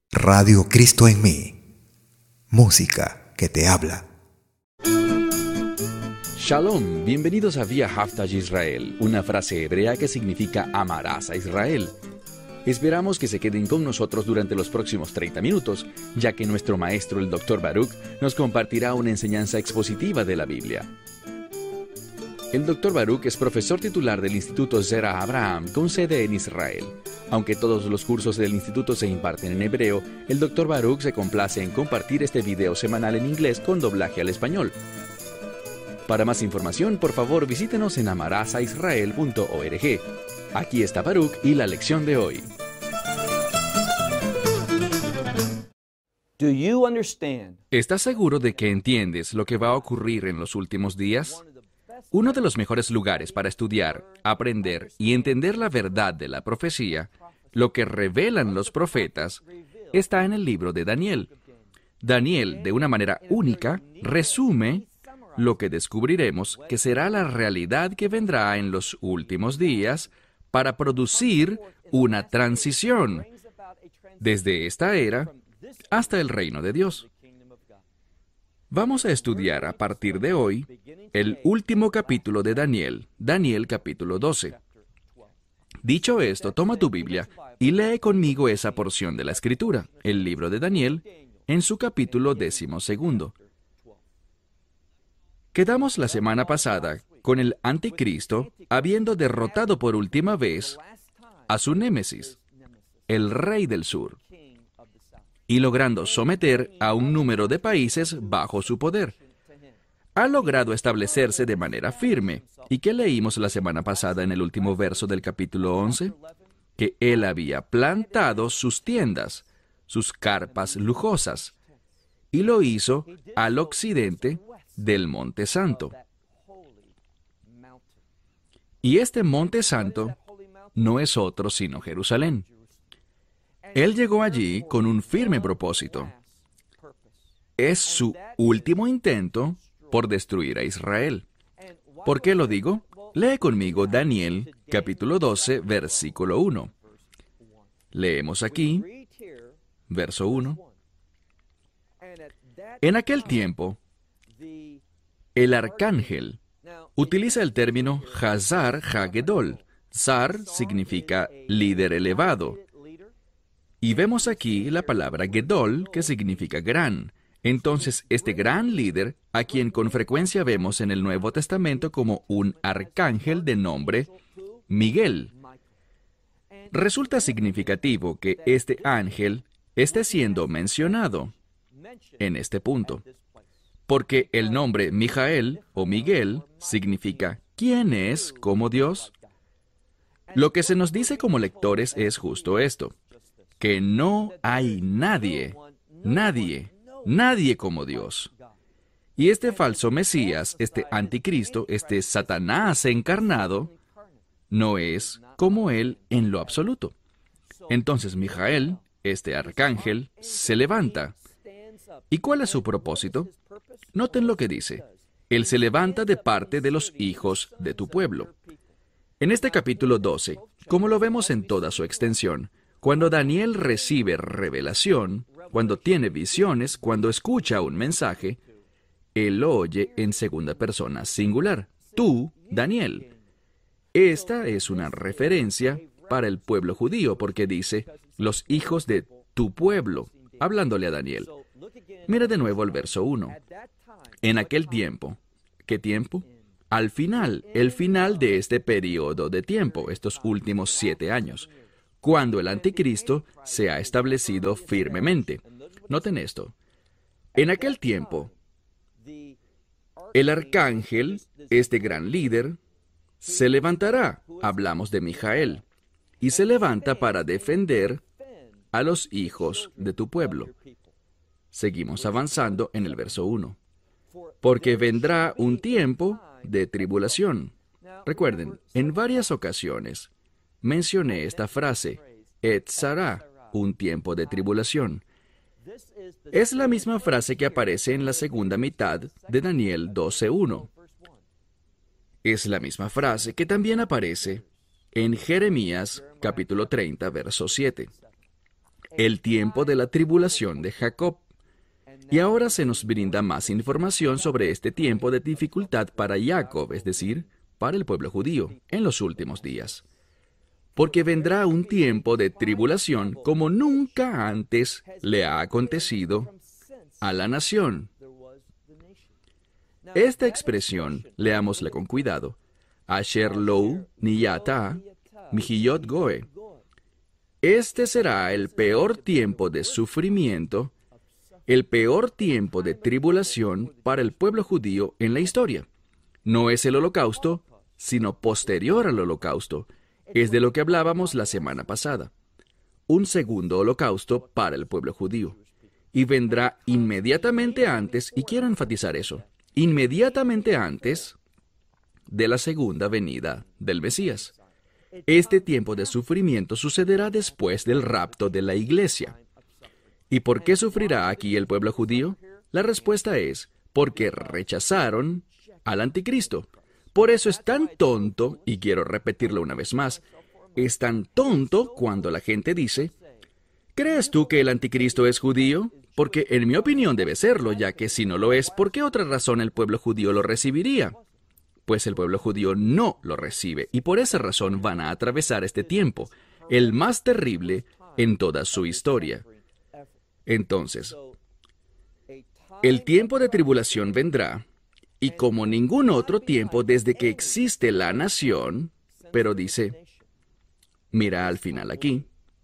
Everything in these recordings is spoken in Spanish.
Radio Cristo en mí. Música que te habla. Shalom, bienvenidos a Vía Haftaj Israel, una frase hebrea que significa amarás a Israel. Esperamos que se queden con nosotros durante los próximos 30 minutos, ya que nuestro maestro, el Dr. Baruch, nos compartirá una enseñanza expositiva de la Biblia. El Dr. Baruch es profesor titular del Instituto Zera Abraham, con sede en Israel. Aunque todos los cursos del instituto se imparten en hebreo, el Dr. Baruch se complace en compartir este video semanal en inglés con doblaje al español. Para más información, por favor, visítenos en amarazaisrael.org. Aquí está Baruch y la lección de hoy. ¿Estás seguro de que entiendes lo que va a ocurrir en los últimos días? Uno de los mejores lugares para estudiar, aprender y entender la verdad de la profecía, lo que revelan los profetas, está en el libro de Daniel. Daniel, de una manera única, resume lo que descubriremos que será la realidad que vendrá en los últimos días para producir una transición desde esta era hasta el reino de Dios. Vamos a estudiar a partir de hoy el último capítulo de Daniel, Daniel capítulo 12. Dicho esto, toma tu Biblia y lee conmigo esa porción de la Escritura, el libro de Daniel, en su capítulo 12. Quedamos la semana pasada con el Anticristo habiendo derrotado por última vez a su némesis, el rey del sur, y logrando someter a un número de países bajo su poder. Ha logrado establecerse de manera firme. ¿Y qué leímos la semana pasada en el último verso del capítulo 11? Que él había plantado sus tiendas, sus carpas lujosas, y lo hizo al occidente del Monte Santo. Y este Monte Santo no es otro sino Jerusalén. Él llegó allí con un firme propósito. Es su último intento por destruir a Israel. ¿Por qué lo digo? Lee conmigo Daniel, capítulo 12, versículo 1. Leemos aquí, verso 1. En aquel tiempo, el arcángel utiliza el término Hazar Hagedol. Zar significa líder elevado. Y vemos aquí la palabra Gedol, que significa gran. Entonces, este gran líder, a quien con frecuencia vemos en el Nuevo Testamento como un arcángel de nombre Miguel. Resulta significativo que este ángel esté siendo mencionado en este punto, porque el nombre Mijael o Miguel significa ¿quién es como Dios? Lo que se nos dice como lectores es justo esto, que no hay nadie como Dios. Y este falso Mesías, este anticristo, este Satanás encarnado, no es como él en lo absoluto. Entonces Mijael, este arcángel, se levanta. ¿Y cuál es su propósito? Noten lo que dice. Él se levanta de parte de los hijos de tu pueblo. En este capítulo 12, como lo vemos en toda su extensión, cuando Daniel recibe revelación, cuando tiene visiones, cuando escucha un mensaje, él lo oye en segunda persona singular. Tú, Daniel. Esta es una referencia para el pueblo judío, porque dice, los hijos de tu pueblo, hablándole a Daniel. Mira de nuevo el verso 1. En aquel tiempo. ¿Qué tiempo? Al final, el final de este periodo de tiempo, estos últimos 7 años. Cuando el anticristo se ha establecido firmemente. Noten esto. En aquel tiempo, el arcángel, este gran líder, se levantará, hablamos de Mijael, y se levanta para defender a los hijos de tu pueblo. Seguimos avanzando en el verso 1. Porque vendrá un tiempo de tribulación. Recuerden, en varias ocasiones, mencioné esta frase, Etzará, un tiempo de tribulación. Es la misma frase que aparece en la segunda mitad de Daniel 12:1. Es la misma frase que también aparece en Jeremías capítulo 30, verso 7. el tiempo de la tribulación de Jacob. Y ahora se nos brinda más información sobre este tiempo de dificultad para Jacob, es decir, para el pueblo judío, en los últimos días. Porque vendrá un tiempo de tribulación como nunca antes le ha acontecido a la nación. Esta expresión, leámosla con cuidado. Asher lo niyata mijillot goe. Este será el peor tiempo de sufrimiento, el peor tiempo de tribulación para el pueblo judío en la historia. No es el holocausto, sino posterior al holocausto. Es de lo que hablábamos la semana pasada. Un segundo holocausto para el pueblo judío. Y vendrá inmediatamente antes, y quiero enfatizar eso, inmediatamente antes de la segunda venida del Mesías. Este tiempo de sufrimiento sucederá después del rapto de la iglesia. ¿Y por qué sufrirá aquí el pueblo judío? La respuesta es, porque rechazaron al anticristo. Por eso es tan tonto, y quiero repetirlo una vez más, es tan tonto cuando la gente dice, ¿crees tú que el anticristo es judío? Porque en mi opinión debe serlo, ya que si no lo es, ¿por qué otra razón el pueblo judío lo recibiría? Pues el pueblo judío no lo recibe, y por esa razón van a atravesar este tiempo, el más terrible en toda su historia. Entonces, el tiempo de tribulación vendrá, y como ningún otro tiempo desde que existe la nación, pero dice, mira al final aquí,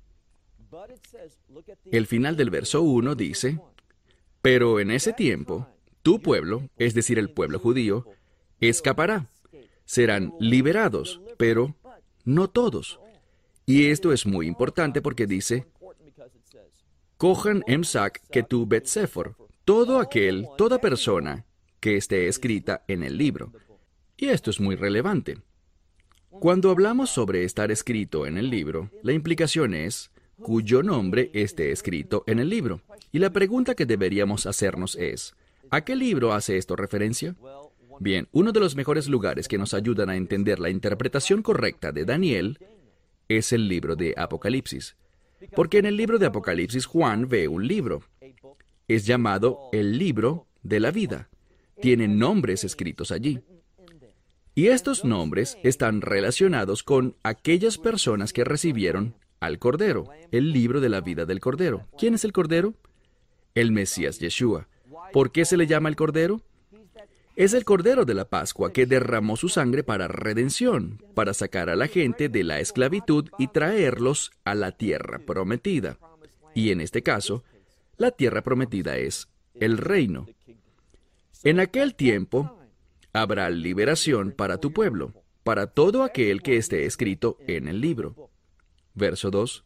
el final del verso 1 dice, pero en ese tiempo, tu pueblo, es decir, el pueblo judío, escapará. Serán liberados, pero no todos. Y esto es muy importante porque dice, Kohan emsak ketu bet sefor, toda persona que esté escrita en el libro. Y esto es muy relevante. Cuando hablamos sobre estar escrito en el libro, la implicación es cuyo nombre esté escrito en el libro. Y la pregunta que deberíamos hacernos es, ¿a qué libro hace esto referencia? Bien, uno de los mejores lugares que nos ayudan a entender la interpretación correcta de Daniel es el libro de Apocalipsis. Porque en el libro de Apocalipsis Juan ve un libro. Es llamado el libro de la vida. Tiene nombres escritos allí. Y estos nombres están relacionados con aquellas personas que recibieron al Cordero, el libro de la vida del Cordero. ¿Quién es el Cordero? El Mesías Yeshua. ¿Por qué se le llama el Cordero? Es el Cordero de la Pascua que derramó su sangre para redención, para sacar a la gente de la esclavitud y traerlos a la tierra prometida. Y en este caso, la tierra prometida es el reino. En aquel tiempo, habrá liberación para tu pueblo, para todo aquel que esté escrito en el libro. Verso 2.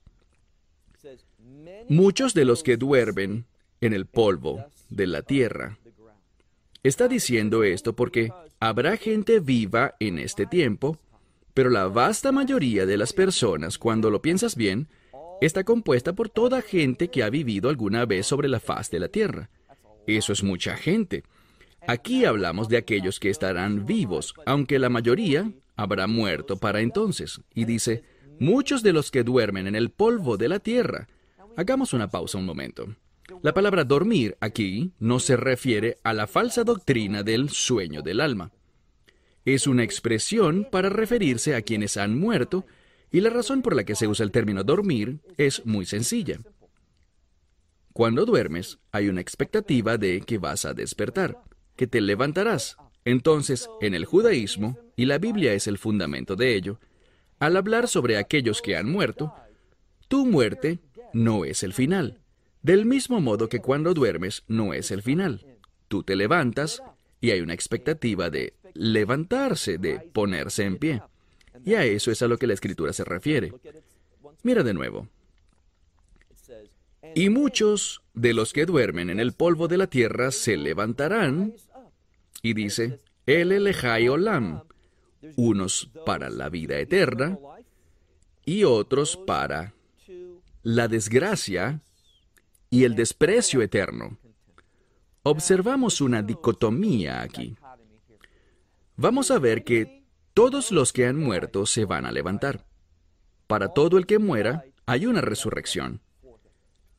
Muchos de los que duermen en el polvo de la tierra. Está diciendo esto porque habrá gente viva en este tiempo, pero la vasta mayoría de las personas, cuando lo piensas bien, está compuesta por toda gente que ha vivido alguna vez sobre la faz de la tierra. Eso es mucha gente. Aquí hablamos de aquellos que estarán vivos, aunque la mayoría habrá muerto para entonces. Y dice, muchos de los que duermen en el polvo de la tierra. Hagamos una pausa un momento. La palabra dormir aquí no se refiere a la falsa doctrina del sueño del alma. Es una expresión para referirse a quienes han muerto, y la razón por la que se usa el término dormir es muy sencilla. Cuando duermes, hay una expectativa de que vas a despertar, que te levantarás. Entonces, en el judaísmo, y la Biblia es el fundamento de ello, al hablar sobre aquellos que han muerto, tu muerte no es el final. Del mismo modo que cuando duermes no es el final. Tú te levantas y hay una expectativa de levantarse, de ponerse en pie. Y a eso es a lo que la Escritura se refiere. Mira de nuevo. Y muchos de los que duermen en el polvo de la tierra se levantarán, y dice, El Elejai Olam, unos para la vida eterna y otros para la desgracia y el desprecio eterno. Observamos una dicotomía aquí. Vamos a ver que todos los que han muerto se van a levantar. Para todo el que muera, hay una resurrección.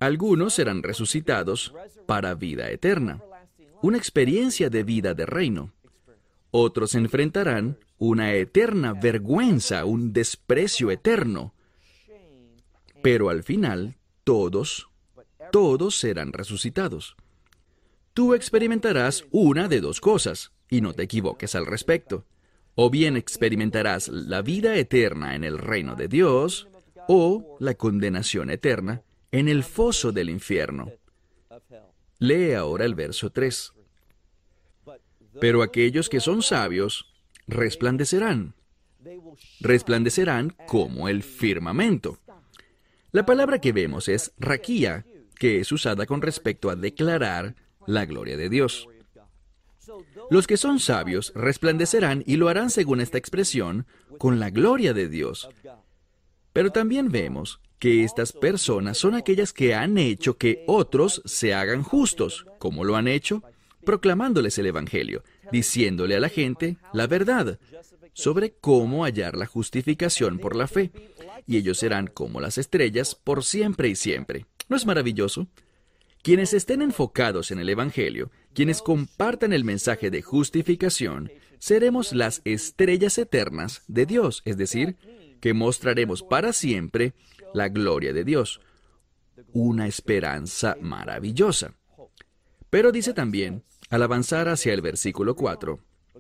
Algunos serán resucitados para vida eterna, una experiencia de vida de reino. Otros enfrentarán una eterna vergüenza, un desprecio eterno. Pero al final, todos serán resucitados. Tú experimentarás una de dos cosas, y no te equivoques al respecto. O bien experimentarás la vida eterna en el reino de Dios, o la condenación eterna en el foso del infierno. Lee ahora el verso 3. Pero aquellos que son sabios resplandecerán. Resplandecerán como el firmamento. La palabra que vemos es raquía, que es usada con respecto a declarar la gloria de Dios. Los que son sabios resplandecerán y lo harán según esta expresión, con la gloria de Dios. Pero también vemos que estas personas son aquellas que han hecho que otros se hagan justos. ¿Cómo lo han hecho? Proclamándoles el Evangelio, diciéndole a la gente la verdad sobre cómo hallar la justificación por la fe. Y ellos serán como las estrellas por siempre y siempre. ¿No es maravilloso? Quienes estén enfocados en el Evangelio, quienes compartan el mensaje de justificación, seremos las estrellas eternas de Dios, es decir, que mostraremos para siempre la gloria de Dios. Una esperanza maravillosa. Pero dice también, al avanzar hacia el versículo 4,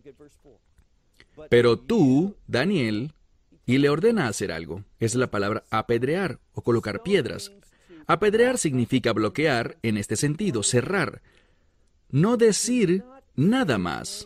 pero tú, Daniel, y le ordena hacer algo. Es la palabra apedrear o colocar piedras. Apedrear significa bloquear en este sentido, cerrar. No decir nada más.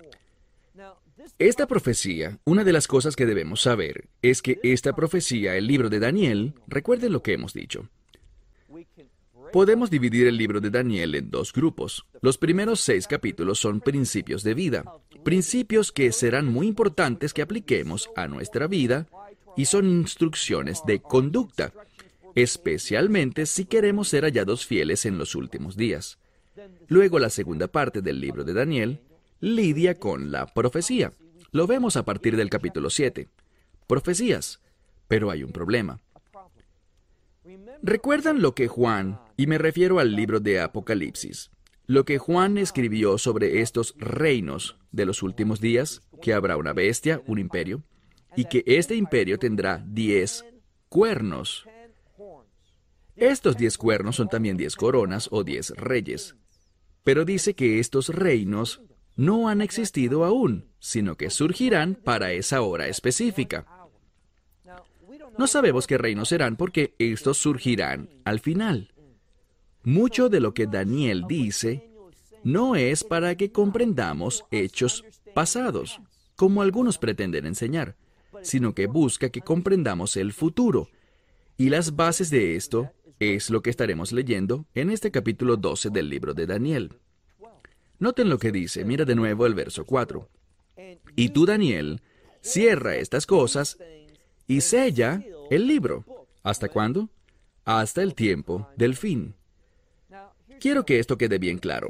Esta profecía, una de las cosas que debemos saber, es que esta profecía, el libro de Daniel, recuerden lo que hemos dicho. Podemos dividir el libro de Daniel en dos grupos. Los primeros 6 capítulos son principios de vida, principios que serán muy importantes que apliquemos a nuestra vida y son instrucciones de conducta, especialmente si queremos ser hallados fieles en los últimos días. Luego, la segunda parte del libro de Daniel lidia con la profecía. Lo vemos a partir del capítulo 7. Profecías. Pero hay un problema. ¿Recuerdan lo que Juan, y me refiero al libro de Apocalipsis, lo que Juan escribió sobre estos reinos de los últimos días, que habrá una bestia, un imperio, y que este imperio tendrá 10 cuernos? Estos 10 cuernos son también 10 coronas o 10 reyes. Pero dice que estos reinos no han existido aún, sino que surgirán para esa hora específica. No sabemos qué reinos serán porque estos surgirán al final. Mucho de lo que Daniel dice no es para que comprendamos hechos pasados, como algunos pretenden enseñar, sino que busca que comprendamos el futuro. Y las bases de esto es lo que estaremos leyendo en este capítulo 12 del libro de Daniel. Noten lo que dice, mira de nuevo el verso 4. Y tú, Daniel, cierra estas cosas y sella el libro. ¿Hasta cuándo? Hasta el tiempo del fin. Quiero que esto quede bien claro.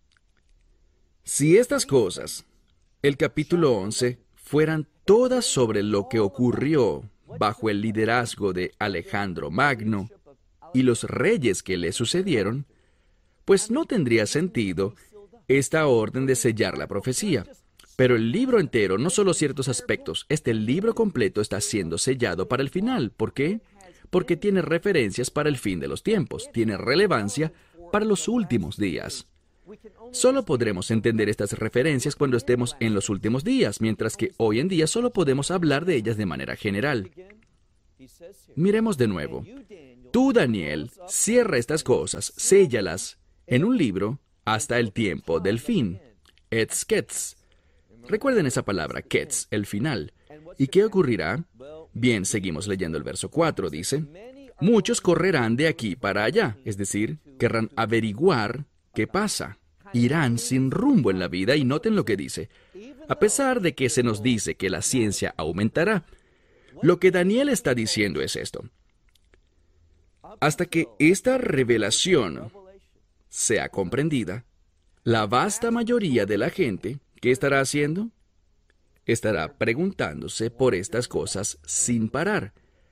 Si estas cosas, el capítulo 11, fueran todas sobre lo que ocurrió bajo el liderazgo de Alejandro Magno y los reyes que le sucedieron, pues no tendría sentido esta orden de sellar la profecía. Pero el libro entero, no solo ciertos aspectos, este libro completo está siendo sellado para el final. ¿Por qué? Porque tiene referencias para el fin de los tiempos, tiene relevancia para los últimos días. Solo podremos entender estas referencias cuando estemos en los últimos días, mientras que hoy en día solo podemos hablar de ellas de manera general. Miremos de nuevo. Tú, Daniel, cierra estas cosas, séllalas en un libro hasta el tiempo del fin. Etz ketz. Recuerden esa palabra, ketz, el final. ¿Y qué ocurrirá? Bien, seguimos leyendo el verso 4, dice, muchos correrán de aquí para allá, es decir, querrán averiguar qué pasa. Irán sin rumbo en la vida y noten lo que dice. A pesar de que se nos dice que la ciencia aumentará, lo que Daniel está diciendo es esto. Hasta que esta revelación sea comprendida, la vasta mayoría de la gente, ¿qué estará haciendo? Estará preguntándose por estas cosas sin parar.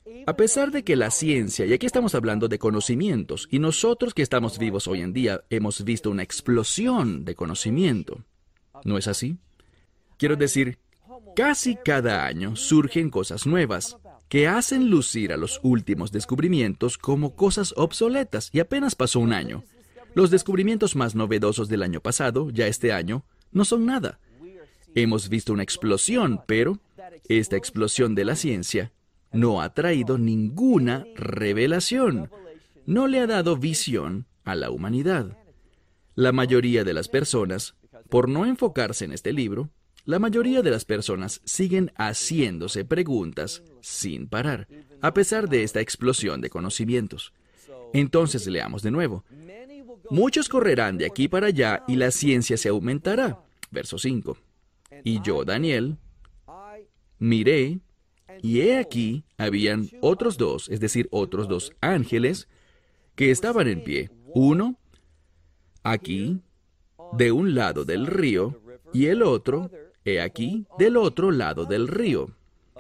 A pesar de que la ciencia, y aquí estamos hablando de conocimientos, y nosotros que estamos vivos hoy en día hemos visto una explosión de conocimiento, ¿no es así? Quiero decir, casi cada año surgen cosas nuevas que hacen lucir a los últimos descubrimientos como cosas obsoletas, y apenas pasó un año. Los descubrimientos más novedosos del año pasado, ya este año, no son nada. Hemos visto una explosión, pero esta explosión de la ciencia no ha traído ninguna revelación. No le ha dado visión a la humanidad. La mayoría de las personas, por no enfocarse en este libro, la mayoría de las personas siguen haciéndose preguntas sin parar, a pesar de esta explosión de conocimientos. Entonces leamos de nuevo. Muchos correrán de aquí para allá y la ciencia se aumentará. Verso 5. Y yo, Daniel, miré, y he aquí, habían otros dos, es decir, otros dos ángeles, que estaban en pie. Uno, aquí, de un lado del río, y el otro, he aquí, del otro lado del río.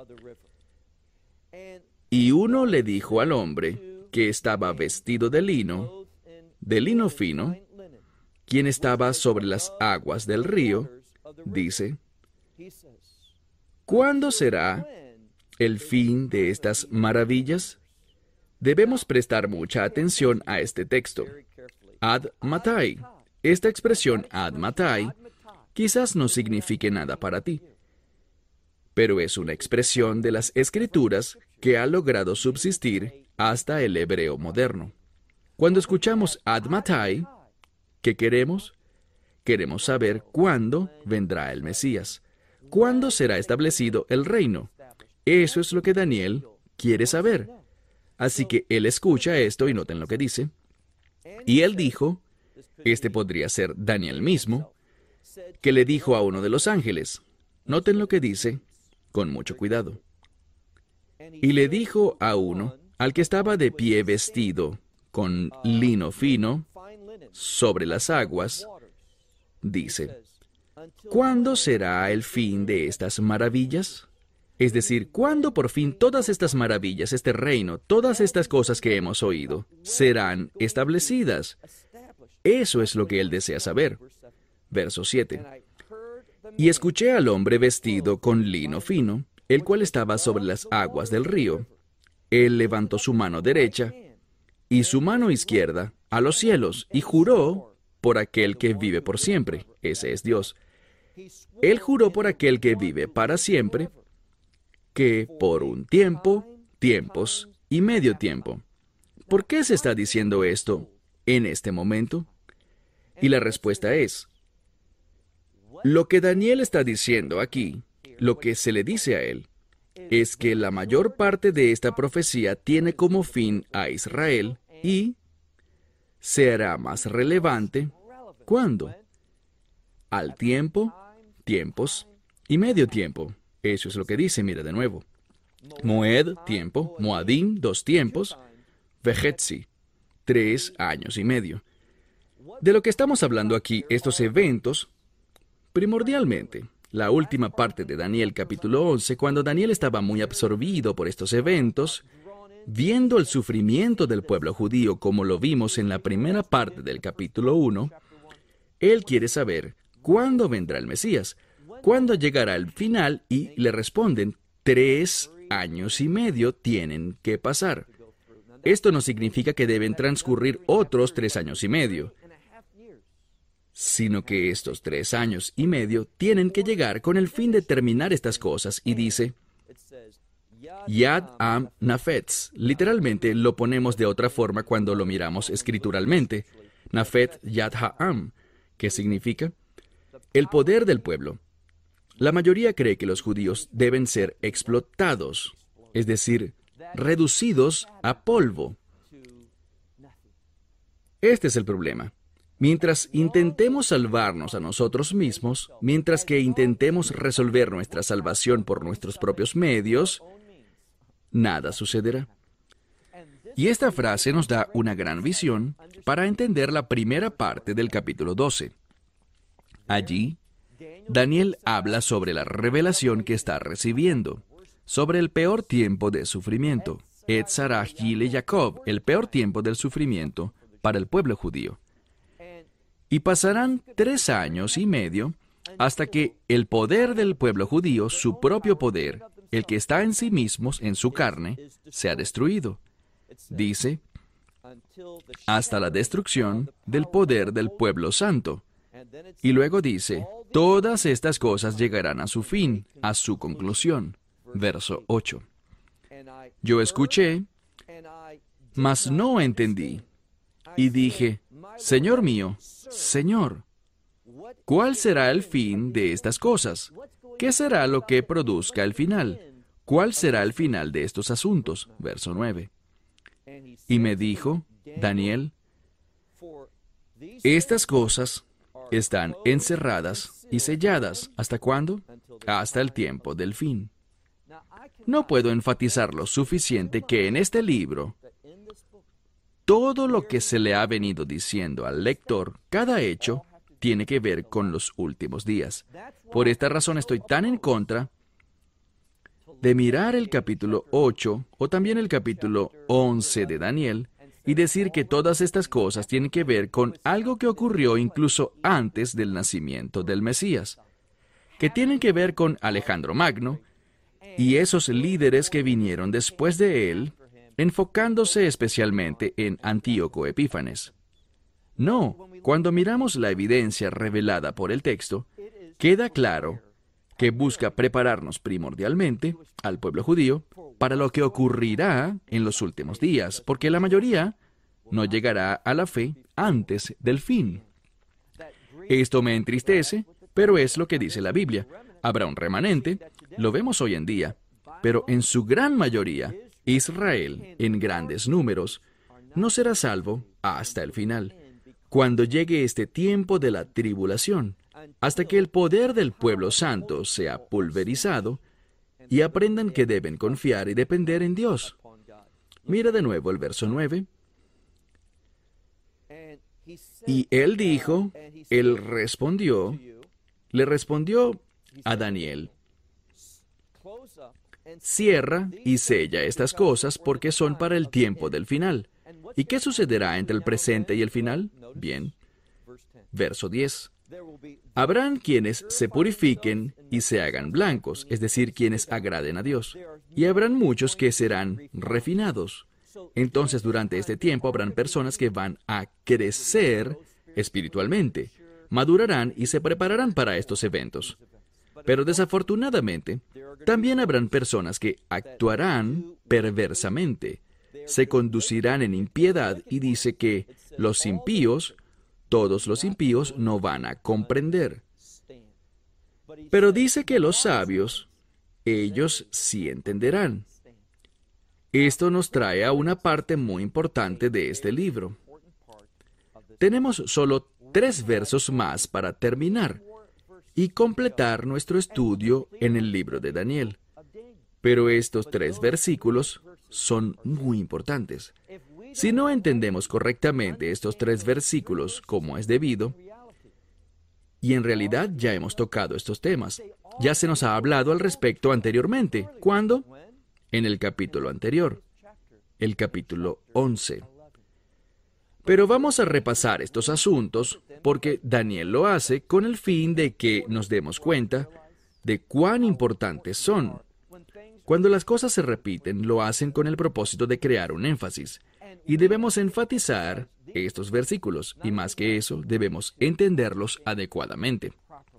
Y uno le dijo al hombre, que estaba vestido de lino fino, quien estaba sobre las aguas del río, dice, ¿cuándo será el fin de estas maravillas? Debemos prestar mucha atención a este texto. Ad matai. Esta expresión ad matai quizás no signifique nada para ti, pero es una expresión de las Escrituras que ha logrado subsistir hasta el hebreo moderno. Cuando escuchamos ad matai, ¿qué queremos? Queremos saber cuándo vendrá el Mesías. ¿Cuándo será establecido el reino? Eso es lo que Daniel quiere saber. Así que él escucha esto y noten lo que dice. Y él dijo, este podría ser Daniel mismo, que le dijo a uno de los ángeles. Noten lo que dice, con mucho cuidado. Y le dijo a uno, al que estaba de pie vestido con lino fino sobre las aguas, dice, ¿cuándo será el fin de estas maravillas? Es decir, ¿cuándo por fin todas estas maravillas, este reino, todas estas cosas que hemos oído, serán establecidas? Eso es lo que él desea saber. Verso 7. Y escuché al hombre vestido con lino fino, el cual estaba sobre las aguas del río. Él levantó su mano derecha y su mano izquierda a los cielos y juró por aquel que vive por siempre. Ese es Dios. Él juró por aquel que vive para siempre, que por un tiempo, tiempos y medio tiempo. ¿Por qué se está diciendo esto en este momento? Y la respuesta es, lo que Daniel está diciendo aquí, lo que se le dice a él, es que la mayor parte de esta profecía tiene como fin a Israel y se hará más relevante, ¿cuándo? Al tiempo, tiempos y medio tiempo. Eso es lo que dice, mira de nuevo. Moed, tiempo, Moadim, 2 tiempos, Vejetzi, 3 años y medio. De lo que estamos hablando aquí, estos eventos, primordialmente, la última parte de Daniel capítulo 11, cuando Daniel estaba muy absorbido por estos eventos, viendo el sufrimiento del pueblo judío como lo vimos en la primera parte del capítulo 1, él quiere saber cuándo vendrá el Mesías, cuándo llegará el final, y le responden, 3 años y medio tienen que pasar. Esto no significa que deben transcurrir otros 3 años y medio, sino que estos 3 años y medio tienen que llegar con el fin de terminar estas cosas, y dice, Yad Am Nafetz. Literalmente lo ponemos de otra forma cuando lo miramos escrituralmente. Nafet Yad Ha'am, que significa el poder del pueblo. La mayoría cree que los judíos deben ser explotados, es decir, reducidos a polvo. Este es el problema. Mientras intentemos salvarnos a nosotros mismos, mientras que intentemos resolver nuestra salvación por nuestros propios medios, nada sucederá. Y esta frase nos da una gran visión para entender la primera parte del capítulo 12. Allí, Daniel habla sobre la revelación que está recibiendo, sobre el peor tiempo de sufrimiento. et Sarah Gile Jacob, el peor tiempo del sufrimiento para el pueblo judío. Y pasarán 3 años y medio hasta que el poder del pueblo judío, su propio poder, el que está en sí mismos, en su carne, sea destruido. Dice, hasta la destrucción del poder del pueblo santo. Y luego dice, todas estas cosas llegarán a su fin, a su conclusión. Verso 8. Yo escuché, mas no entendí. Y dije, Señor mío, Señor, ¿cuál será el fin de estas cosas? ¿Qué será lo que produzca el final? ¿Cuál será el final de estos asuntos? Verso 9. Y me dijo, Daniel, estas cosas están encerradas y selladas. ¿Hasta cuándo? Hasta el tiempo del fin. No puedo enfatizar lo suficiente que en este libro, todo lo que se le ha venido diciendo al lector, cada hecho, tiene que ver con los últimos días. Por esta razón estoy tan en contra de mirar el capítulo 8 o también el capítulo 11 de Daniel y decir que todas estas cosas tienen que ver con algo que ocurrió incluso antes del nacimiento del Mesías, que tienen que ver con Alejandro Magno y esos líderes que vinieron después de él, enfocándose especialmente en Antíoco Epífanes. No, cuando miramos la evidencia revelada por el texto, queda claro que busca prepararnos primordialmente al pueblo judío para lo que ocurrirá en los últimos días, porque la mayoría no llegará a la fe antes del fin. Esto me entristece, pero es lo que dice la Biblia. Habrá un remanente, lo vemos hoy en día, pero en su gran mayoría, Israel, en grandes números, no será salvo hasta el final, cuando llegue este tiempo de la tribulación, hasta que el poder del pueblo santo sea pulverizado y aprendan que deben confiar y depender en Dios. Mira de nuevo el verso 9. Y él dijo, él respondió, le respondió a Daniel, cierra y sella estas cosas porque son para el tiempo del final. ¿Y qué sucederá entre el presente y el final? Bien. Verso 10. Habrán quienes se purifiquen y se hagan blancos, es decir, quienes agraden a Dios. Y habrán muchos que serán refinados. Entonces, durante este tiempo habrán personas que van a crecer espiritualmente, madurarán y se prepararán para estos eventos. Pero desafortunadamente, también habrán personas que actuarán perversamente, se conducirán en impiedad y dice que los impíos, todos los impíos no van a comprender. Pero dice que los sabios, ellos sí entenderán. Esto nos trae a una parte muy importante de este libro. Tenemos solo 3 versos más para terminar y completar nuestro estudio en el libro de Daniel. Pero estos 3 versículos son muy importantes. Si no entendemos correctamente estos 3 versículos como es debido, y en realidad ya hemos tocado estos temas, ya se nos ha hablado al respecto anteriormente. ¿Cuándo? En el capítulo anterior, el capítulo 11. Pero vamos a repasar estos asuntos porque Daniel lo hace con el fin de que nos demos cuenta de cuán importantes son. Cuando las cosas se repiten, lo hacen con el propósito de crear un énfasis. Y debemos enfatizar estos versículos, y más que eso, debemos entenderlos adecuadamente.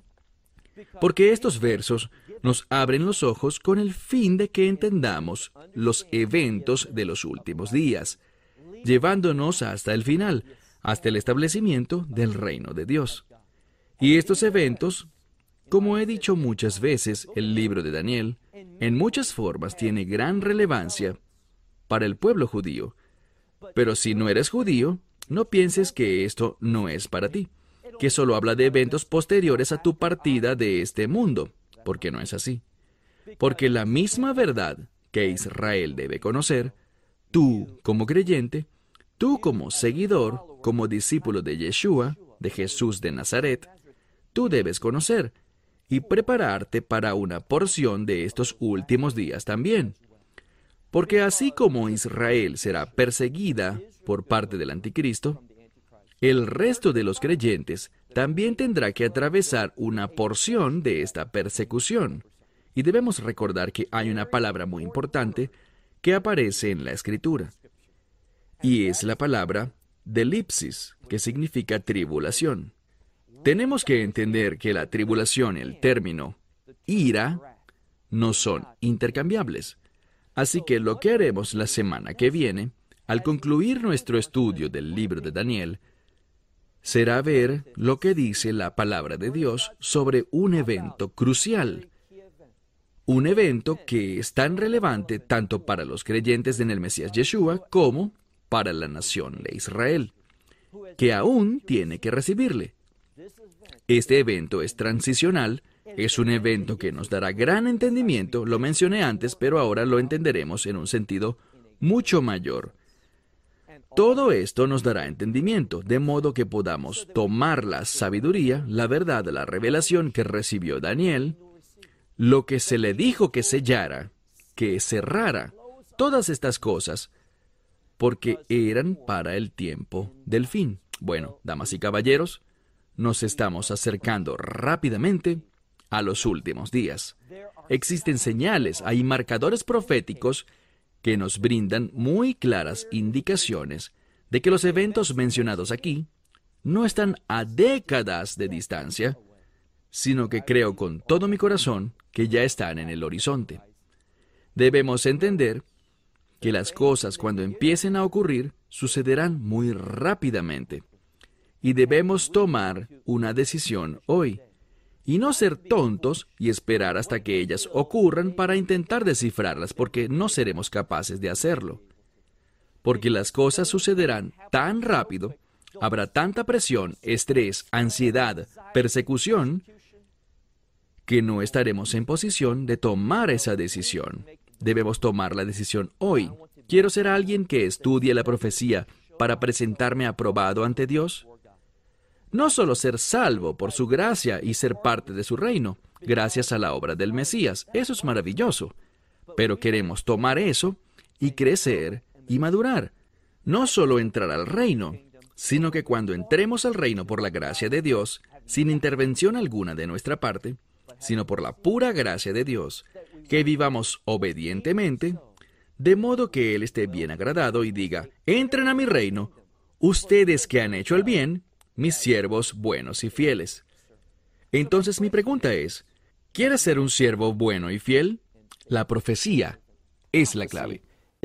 Porque estos versos nos abren los ojos con el fin de que entendamos los eventos de los últimos días, llevándonos hasta el final, hasta el establecimiento del reino de Dios. Y estos eventos, como he dicho muchas veces, el libro de Daniel, en muchas formas tiene gran relevancia para el pueblo judío. Pero si no eres judío, no pienses que esto no es para ti, que solo habla de eventos posteriores a tu partida de este mundo, porque no es así. Porque la misma verdad que Israel debe conocer, tú como creyente, tú como seguidor, como discípulo de Yeshua, de Jesús de Nazaret, tú debes conocer y prepararte para una porción de estos últimos días también. Porque así como Israel será perseguida por parte del anticristo, el resto de los creyentes también tendrá que atravesar una porción de esta persecución. Y debemos recordar que hay una palabra muy importante que aparece en la Escritura. Y es la palabra delipsis, que significa tribulación. Tenemos que entender que la tribulación y el término ira no son intercambiables. Así que lo que haremos la semana que viene, al concluir nuestro estudio del libro de Daniel, será ver lo que dice la palabra de Dios sobre un evento crucial. Un evento que es tan relevante tanto para los creyentes en el Mesías Yeshua como para la nación de Israel, que aún tiene que recibirle. Este evento es transicional, es un evento que nos dará gran entendimiento, lo mencioné antes, pero ahora lo entenderemos en un sentido mucho mayor. Todo esto nos dará entendimiento, de modo que podamos tomar la sabiduría, la verdad, la revelación que recibió Daniel, lo que se le dijo que sellara, que cerrara, todas estas cosas, porque eran para el tiempo del fin. Bueno, damas y caballeros, nos estamos acercando rápidamente a los últimos días. Existen señales, hay marcadores proféticos que nos brindan muy claras indicaciones de que los eventos mencionados aquí no están a décadas de distancia, sino que creo con todo mi corazón que ya están en el horizonte. Debemos entender que las cosas cuando empiecen a ocurrir sucederán muy rápidamente y debemos tomar una decisión hoy y no ser tontos y esperar hasta que ellas ocurran para intentar descifrarlas, porque no seremos capaces de hacerlo. Porque las cosas sucederán tan rápido, habrá tanta presión, estrés, ansiedad, persecución, que no estaremos en posición de tomar esa decisión. Debemos tomar la decisión hoy. ¿Quiero ser alguien que estudie la profecía para presentarme aprobado ante Dios? No solo ser salvo por su gracia y ser parte de su reino, gracias a la obra del Mesías. Eso es maravilloso. Pero queremos tomar eso y crecer y madurar. No solo entrar al reino, sino que cuando entremos al reino por la gracia de Dios, sin intervención alguna de nuestra parte, sino por la pura gracia de Dios, que vivamos obedientemente, de modo que Él esté bien agradado y diga, entren a mi reino, ustedes que han hecho el bien, mis siervos buenos y fieles. Entonces mi pregunta es, ¿quieres ser un siervo bueno y fiel? La profecía es la clave.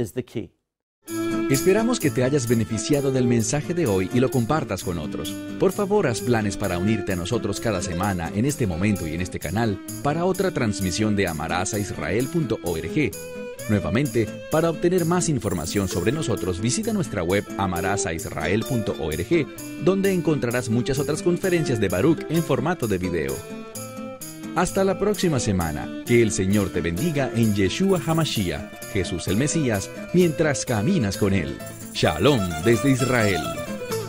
Esperamos que te hayas beneficiado del mensaje de hoy y lo compartas con otros. Por favor, haz planes para unirte a nosotros cada semana en este momento y en este canal para otra transmisión de amarazaisrael.org. Nuevamente, para obtener más información sobre nosotros, visita nuestra web amarazaisrael.org, donde encontrarás muchas otras conferencias de Baruch en formato de video. Hasta la próxima semana. Que el Señor te bendiga en Yeshua HaMashiach, Jesús el Mesías, mientras caminas con Él. Shalom desde Israel.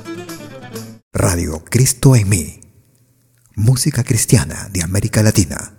Radio Cristo en mí. Música cristiana de América Latina.